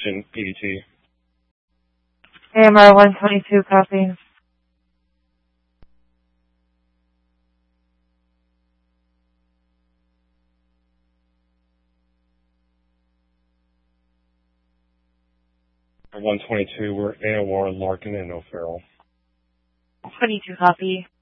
Houston, PDT. AMR 122, copy. At 122, we're AOR, Larkin, and O'Farrell. 22, copy.